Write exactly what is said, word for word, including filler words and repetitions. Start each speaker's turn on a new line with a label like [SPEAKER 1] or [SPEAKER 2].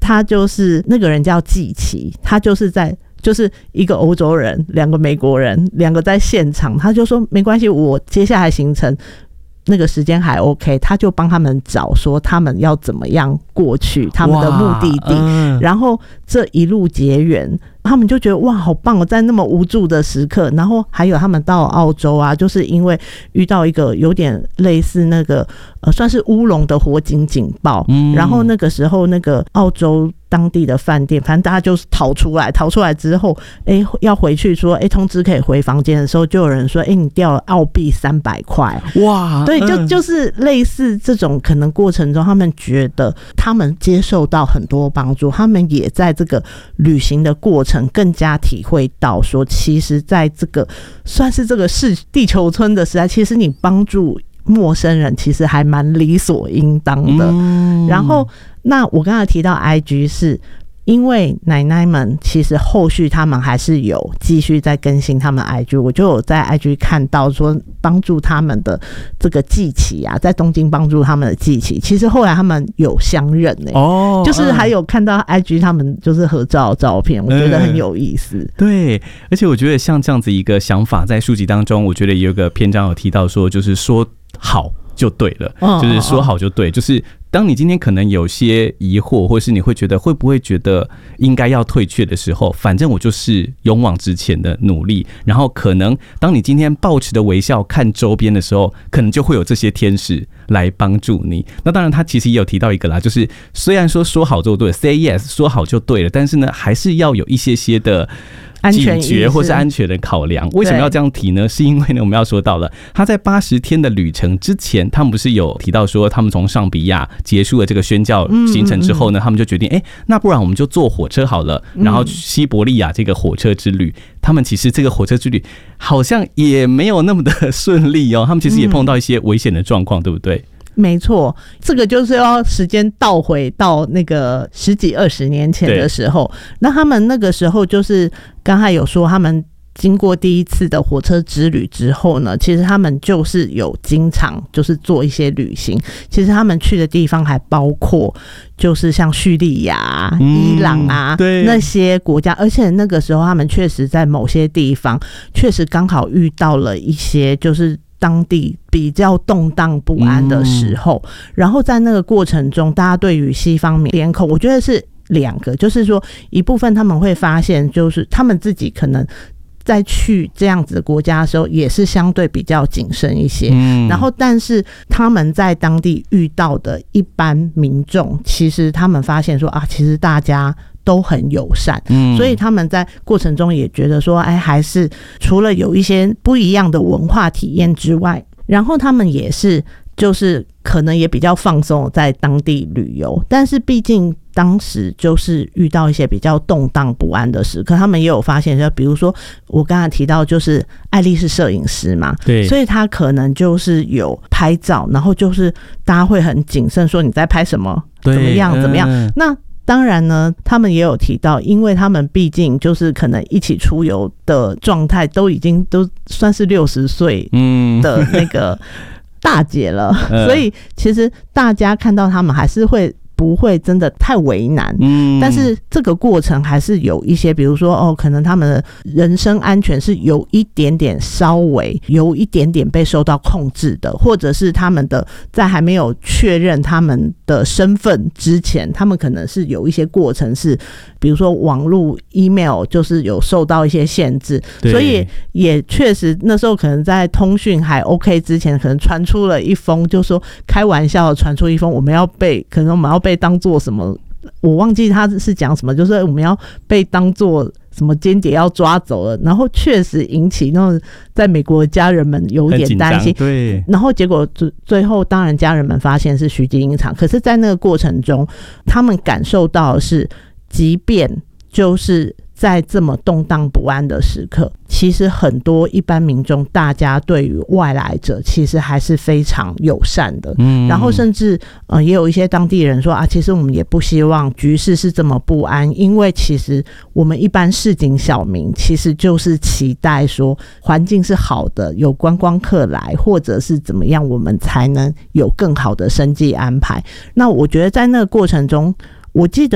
[SPEAKER 1] 他就是那个人叫季奇，他就是在就是一个欧洲人，两个美国人，两个在现场，他就说没关系，我接下来行程那个时间还 OK， 他就帮他们找说他们要怎么样过去他们的目的地，嗯、然后这一路结缘，他们就觉得哇好棒哦，在那么无助的时刻，然后还有他们到澳洲啊，就是因为遇到一个有点类似那个呃算是乌龙的火警警报，嗯、然后那个时候那个澳洲当地的饭店，反正大家就是逃出来，逃出来之后，哎，要回去说，哎，通知可以回房间的时候，就有人说，哎，你掉了澳币三百块，哇，对，就、嗯、就是类似这种可能过程中，他们觉得他们接受到很多帮助，他们也在这个旅行的过程更加体会到说，其实在这个算是这个是地球村的时代，其实你帮助陌生人其实还蛮理所应当的。嗯、然后，那我刚才提到 I G 是因为奶奶们其实后续他们还是有继续在更新他们 I G， 我就有在 I G 看到说帮助他们的这个季奇啊，在东京帮助他们的季奇，其实后来他们有相认欸，哦，就是还有看到 I G 他们就是合照的照片，我觉得很有意思。嗯、
[SPEAKER 2] 对，而且我觉得像这样子一个想法，在书籍当中，我觉得也有个篇章有提到说，就是说好就对了，哦、就是说好就对，就是当你今天可能有些疑惑，或是你会觉得会不会觉得应该要退却的时候，反正我就是勇往直前的努力，然后可能当你今天抱持的微笑看周边的时候，可能就会有这些天使来帮助你。那当然他其实也有提到一个啦，就是虽然说说好就对 say yes 说好就对了，但是呢还是要有一些些的警觉或是安全的考量。为什么要这样提呢？是因为呢我们要说到了他在八十天的旅程之前，他们不是有提到说他们从上比亚结束了这个宣教行程之后呢，他们就决定，哎，那不然我们就坐火车好了，然后西伯利亚这个火车之旅。他们其实这个火车之旅好像也没有那么的顺利哦，他们其实也碰到一些危险的状况，对不对？
[SPEAKER 1] 没错，这个就是要时间倒回到那个十几二十年前的时候，那他们那个时候就是刚才有说他们经过第一次的火车之旅之后呢，其实他们就是有经常就是做一些旅行，其实他们去的地方还包括就是像叙利亚、嗯、伊朗啊那些国家，而且那个时候他们确实在某些地方确实刚好遇到了一些就是当地比较动荡不安的时候，嗯、然后在那个过程中，大家对于西方脸孔，我觉得是两个，就是说一部分他们会发现，就是他们自己可能在去这样子的国家的时候，也是相对比较谨慎一些。嗯、然后，但是他们在当地遇到的一般民众，其实他们发现说啊，其实大家都很友善，嗯、所以他们在过程中也觉得说，哎，还是除了有一些不一样的文化体验之外，然后他们也是就是可能也比较放松在当地旅游，但是毕竟当时就是遇到一些比较动荡不安的时刻，他们也有发现，就比如说我刚才提到，就是艾丽是摄影师嘛，对，所以他可能就是有拍照，然后就是大家会很谨慎说你在拍什么，怎么样怎么样，嗯、那。当然呢，他们也有提到，因为他们毕竟就是可能一起出游的状态都已经都算是六十岁的那个大姐了，嗯、所以其实大家看到他们还是会不会真的太为难，嗯，但是这个过程还是有一些，比如说哦，可能他们的人身安全是有一点点稍微有一点点被受到控制的，或者是他们的在还没有确认他们的身份之前，他们可能是有一些过程是，比如说网络 email 就是有受到一些限制，所以也确实那时候可能在通讯还 OK 之前，可能传出了一封，就说开玩笑的传出一封，我们要被可能我们要被当作什么，我忘记他是讲什么，就是我们要被当作什么间谍要抓走了，然后确实引起那种在美国的家人们有点担心，对，然后结果最后当然家人们发现是虚惊一场，可是在那个过程中，他们感受到的是，即便就是在这么动荡不安的时刻，其实很多一般民众大家对于外来者其实还是非常友善的，嗯，然后甚至呃也有一些当地人说啊，其实我们也不希望局势是这么不安，因为其实我们一般市井小民其实就是期待说环境是好的，有观光客来，或者是怎么样，我们才能有更好的生计安排。那我觉得在那个过程中，我记得